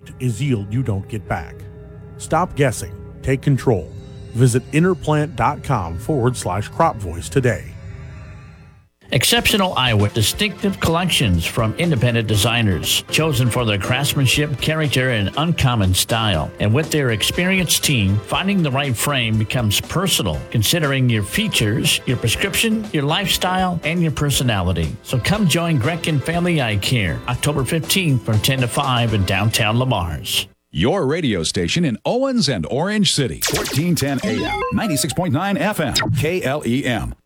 is yield you don't get back. Stop guessing. Take control. Visit interplant.com/crop voice today. Exceptional Iowa distinctive collections from independent designers, chosen for their craftsmanship, character, and uncommon style. And with their experienced team, finding the right frame becomes personal, considering your features, your prescription, your lifestyle, and your personality. So come join Gretkin Family Eye Care, October 15th from 10 to 5 in downtown Lamar's. Your radio station in Owens and Orange City. 1410 AM, 96.9 FM, KLEM.